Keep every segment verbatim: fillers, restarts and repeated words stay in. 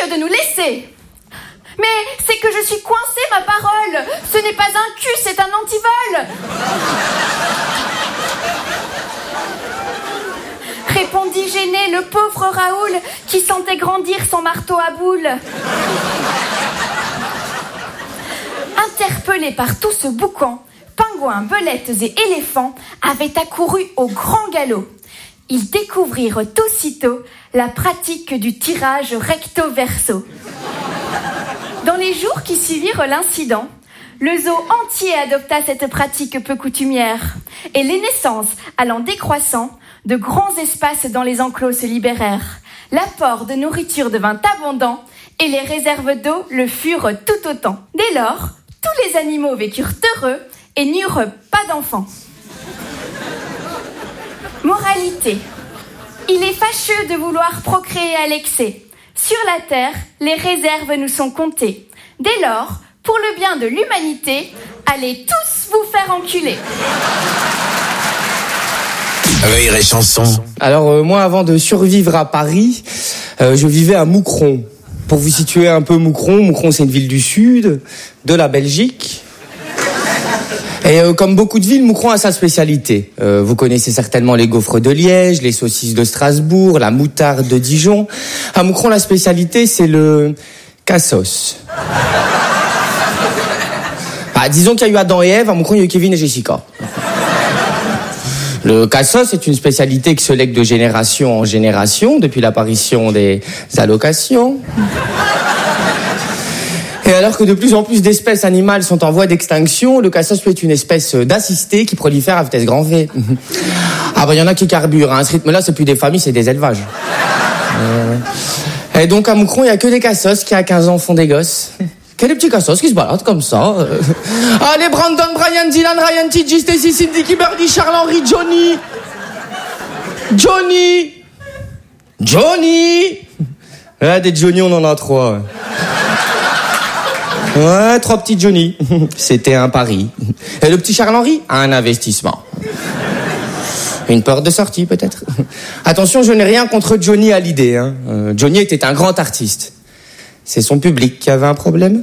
de nous laisser. Mais c'est que je suis coincée, ma parole. Ce n'est pas un cul, c'est un antivol. Répondit gêné le pauvre Raoul qui sentait grandir son marteau à boules. Interpellés par tout ce boucan, pingouins, belettes et éléphants avaient accouru au grand galop. Ils découvrirent aussitôt la pratique du tirage recto-verso. Dans les jours qui suivirent l'incident, le zoo entier adopta cette pratique peu coutumière et les naissances allant décroissant, de grands espaces dans les enclos se libérèrent. L'apport de nourriture devint abondant et les réserves d'eau le furent tout autant. Dès lors, tous les animaux vécurent heureux et n'eurent pas d'enfants. Moralité. Il est fâcheux de vouloir procréer à l'excès. Sur la terre, les réserves nous sont comptées. Dès lors, pour le bien de l'humanité, allez tous vous faire enculer. Rire et chanson. Alors euh, moi, avant de survivre à Paris, euh, je vivais à Moucron. Pour vous situer un peu Moucron, Moucron c'est une ville du sud, de la Belgique. Et euh, comme beaucoup de villes, Moucron a sa spécialité. Euh, vous connaissez certainement les gaufres de Liège, les saucisses de Strasbourg, la moutarde de Dijon. À Moucron, la spécialité, c'est le cassos. Ah, disons qu'il y a eu Adam et Ève, à Moucron, il y a eu Kevin et Jessica. Le cassos est une spécialité qui se lègue de génération en génération depuis l'apparition des allocations. Et alors que de plus en plus d'espèces animales sont en voie d'extinction, le cassos peut être une espèce d'assistée qui prolifère à vitesse grand V. Ah bah il y en a qui carburent, hein. À ce rythme-là, c'est plus des familles, c'est des élevages. Et donc à Moucron, il n'y a que des cassos qui à quinze ans font des gosses. Quel petit cassos qui se balade comme ça. Allez, Brandon, Brian, Dylan, Ryan, T J, Stacy, Cindy, Kimberly, Charles-Henri, Johnny. Johnny. Johnny. Ah, des Johnny, on en a trois. Ouais, trois petits Johnny. C'était un pari. Et le petit Charles-Henri, un investissement. Une porte de sortie, peut-être. Attention, je n'ai rien contre Johnny Hallyday. Hein. Euh, Johnny était un grand artiste. C'est son public qui avait un problème.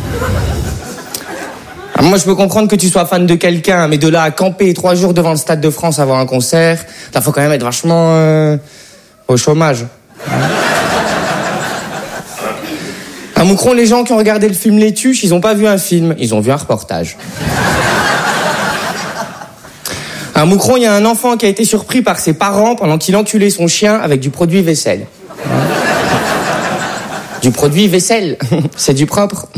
Alors moi, je peux comprendre que tu sois fan de quelqu'un, mais de là à camper trois jours devant le Stade de France à voir un concert, là, faut quand même être vachement euh, au chômage. À Moucron, les gens qui ont regardé le film Les Tuches, ils n'ont pas vu un film, ils ont vu un reportage. À Moucron, il y a un enfant qui a été surpris par ses parents pendant qu'il enculait son chien avec du produit vaisselle. Du produit vaisselle, c'est du propre.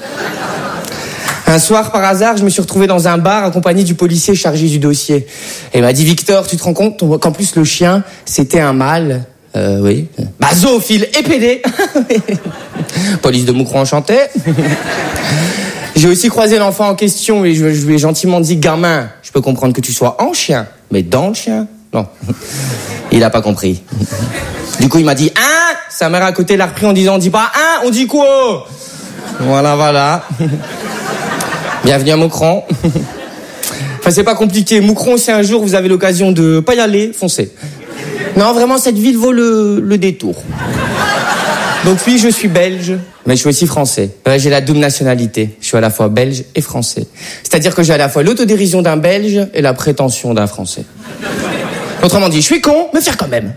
Un soir, par hasard, je me suis retrouvé dans un bar accompagné du policier chargé du dossier. Et il m'a dit, Victor, tu te rends compte qu'en plus le chien, c'était un mâle? Euh, oui. Bah, zoophile et pédé. Police de Moucron enchanté. J'ai aussi croisé l'enfant en question et je, je lui ai gentiment dit, gamin, je peux comprendre que tu sois en chien, mais dans le chien, non. Il a pas compris. Du coup, il m'a dit, hein? Sa mère à côté l'a repris en disant, on dit pas, hein? On dit quoi? Voilà, voilà. Bienvenue à Moucron. Enfin, c'est pas compliqué. Moucron, si un jour vous avez l'occasion de pas y aller, foncez. Non, vraiment, cette ville vaut le, le détour. Donc oui, je suis belge, mais je suis aussi français. Ouais, j'ai la double nationalité. Je suis à la fois belge et français. C'est-à-dire que j'ai à la fois l'autodérision d'un belge et la prétention d'un français. Autrement dit, je suis con, mais fier quand même.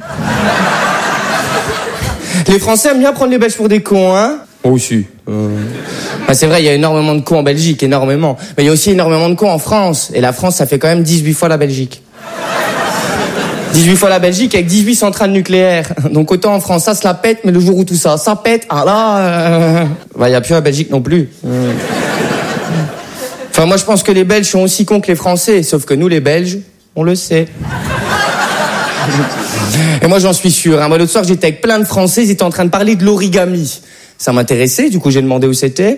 Les Français aiment bien prendre les Belges pour des cons, hein? Oh, si. Euh... Bah, c'est vrai, il y a énormément de cons en Belgique, énormément. Mais il y a aussi énormément de cons en France. Et la France, ça fait quand même dix-huit fois la Belgique. dix-huit fois la Belgique avec dix-huit centrales nucléaires. Donc autant en France, ça se la pète, mais le jour où tout ça, ça pète, ah là... Euh... Bah, il n'y a plus la Belgique non plus. Euh... Enfin, moi, je pense que les Belges sont aussi cons que les Français. Sauf que nous, les Belges, on le sait. Et moi, j'en suis sûr. Hein. Moi, l'autre soir, j'étais avec plein de Français, ils étaient en train de parler de l'origami. Ça m'intéressait, du coup, j'ai demandé où c'était.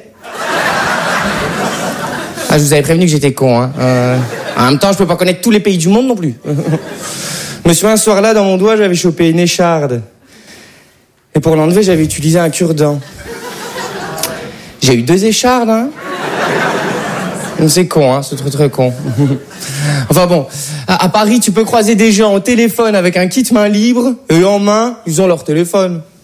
Ah, je vous avais prévenu que j'étais con. Hein. Euh... En même temps, je peux pas connaître tous les pays du monde non plus. Je me souviens, un soir-là, dans mon doigt, j'avais chopé une écharde. Et pour l'enlever, j'avais utilisé un cure-dent. J'ai eu deux échardes, hein. C'est con, hein, c'est très très con. Enfin bon, à, à Paris, tu peux croiser des gens au téléphone avec un kit main libre, et en main, ils ont leur téléphone.